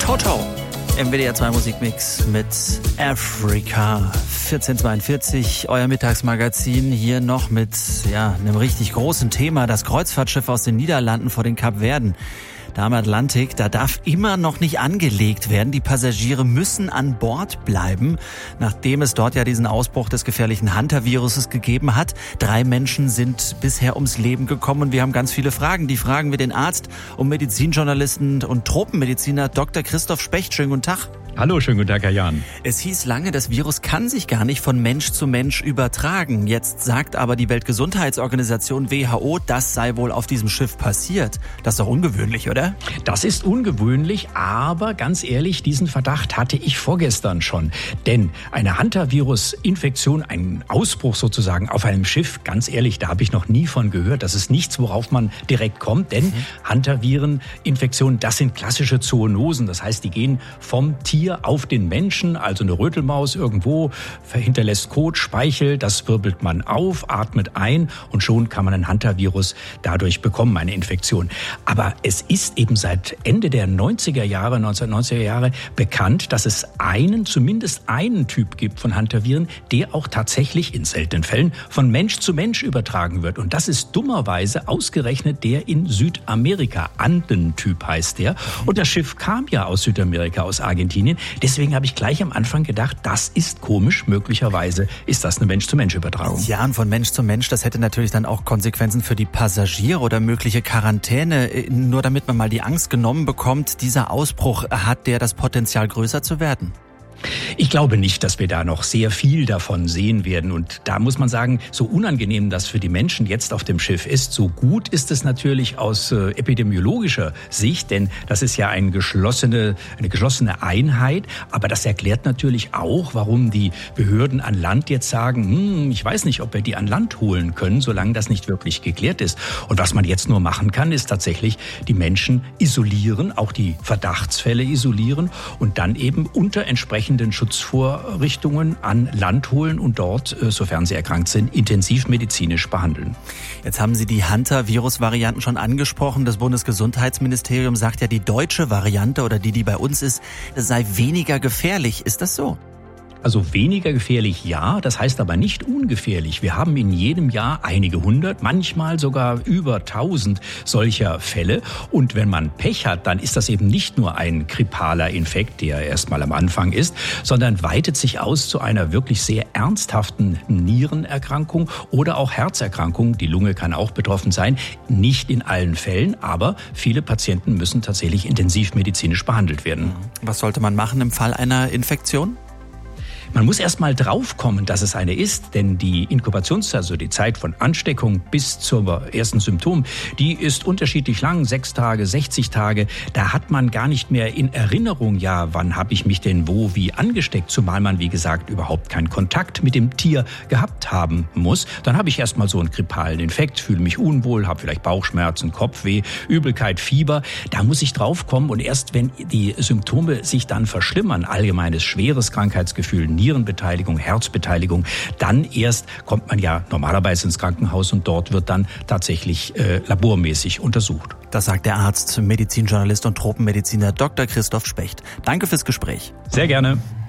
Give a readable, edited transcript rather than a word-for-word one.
Toto im WDR 2 Musikmix mit Africa. 1442, euer Mittagsmagazin hier noch mit einem richtig großen Thema. Das Kreuzfahrtschiff aus den Niederlanden vor den Kapverden. Da am Atlantik, da darf immer noch nicht angelegt werden. Die Passagiere müssen an Bord bleiben, nachdem es dort ja diesen Ausbruch des gefährlichen Hunter-Viruses gegeben hat. 3 Menschen sind bisher ums Leben gekommen und wir haben ganz viele Fragen. Die fragen wir den Arzt und Medizinjournalisten und Tropenmediziner Dr. Christoph Specht. Schönen guten Tag. Hallo, schönen guten Tag, Herr Jahn. Es hieß lange, das Virus kann sich gar nicht von Mensch zu Mensch übertragen. Jetzt sagt aber die Weltgesundheitsorganisation WHO, das sei wohl auf diesem Schiff passiert. Das ist doch ungewöhnlich, oder? Das ist ungewöhnlich, aber ganz ehrlich, diesen Verdacht hatte ich vorgestern schon. Denn eine Hantavirus-Infektion, ein Ausbruch sozusagen auf einem Schiff, ganz ehrlich, da habe ich noch nie von gehört. Das ist nichts, worauf man direkt kommt, denn Hantaviren-Infektionen, das sind klassische Zoonosen. Das heißt, die gehen vom Tier auf den Menschen, also eine Rötelmaus irgendwo, hinterlässt Kot, Speichel, das wirbelt man auf, atmet ein und schon kann man ein Hantavirus dadurch bekommen, eine Infektion. Aber es ist eben seit Ende der 1990er Jahre bekannt, dass es zumindest einen Typ gibt von Hantaviren, der auch tatsächlich in seltenen Fällen von Mensch zu Mensch übertragen wird. Und das ist dummerweise ausgerechnet der in Südamerika. Anden-Typ heißt der. Und das Schiff kam ja aus Südamerika, aus Argentinien. Deswegen habe ich gleich am Anfang gedacht, das ist komisch. Möglicherweise ist das eine Mensch-zu-Mensch-Übertragung. Ja, und von Mensch zu Mensch, das hätte natürlich dann auch Konsequenzen für die Passagiere oder mögliche Quarantäne. Nur damit man mal die Angst genommen bekommt, dieser Ausbruch, hat der das Potenzial, größer zu werden? Ich glaube nicht, dass wir da noch sehr viel davon sehen werden. Und da muss man sagen, so unangenehm das für die Menschen jetzt auf dem Schiff ist, so gut ist es natürlich aus epidemiologischer Sicht, denn das ist ja eine geschlossene Einheit. Aber das erklärt natürlich auch, warum die Behörden an Land jetzt sagen, ich weiß nicht, ob wir die an Land holen können, solange das nicht wirklich geklärt ist. Und was man jetzt nur machen kann, ist tatsächlich die Menschen isolieren, auch die Verdachtsfälle isolieren und dann eben unter entsprechenden Schutzvorrichtungen an Land holen und dort, sofern sie erkrankt sind, intensivmedizinisch behandeln. Jetzt haben Sie die Hunter-Virus-Varianten schon angesprochen. Das Bundesgesundheitsministerium sagt ja, die deutsche Variante oder die bei uns ist, sei weniger gefährlich. Ist das so? Also weniger gefährlich, ja, das heißt aber nicht ungefährlich. Wir haben in jedem Jahr einige 100, manchmal sogar über 1000 solcher Fälle. Und wenn man Pech hat, dann ist das eben nicht nur ein grippaler Infekt, der erstmal am Anfang ist, sondern weitet sich aus zu einer wirklich sehr ernsthaften Nierenerkrankung oder auch Herzerkrankung. Die Lunge kann auch betroffen sein. Nicht in allen Fällen, aber viele Patienten müssen tatsächlich intensivmedizinisch behandelt werden. Was sollte man machen im Fall einer Infektion? Man muss erst mal draufkommen, dass es eine ist, denn die Inkubationszeit, also die Zeit von Ansteckung bis zum ersten Symptom, die ist unterschiedlich lang, 6 Tage, 60 Tage. Da hat man gar nicht mehr in Erinnerung, wann habe ich mich denn wo wie angesteckt, zumal man, wie gesagt, überhaupt keinen Kontakt mit dem Tier gehabt haben muss. Dann habe ich erst mal so einen grippalen Infekt, fühle mich unwohl, habe vielleicht Bauchschmerzen, Kopfweh, Übelkeit, Fieber. Da muss ich draufkommen und erst wenn die Symptome sich dann verschlimmern, allgemeines schweres Krankheitsgefühl, Nierenbeteiligung, Herzbeteiligung, dann erst kommt man ja normalerweise ins Krankenhaus und dort wird dann tatsächlich labormäßig untersucht. Das sagt der Arzt, Medizinjournalist und Tropenmediziner Dr. Christoph Specht. Danke fürs Gespräch. Sehr gerne.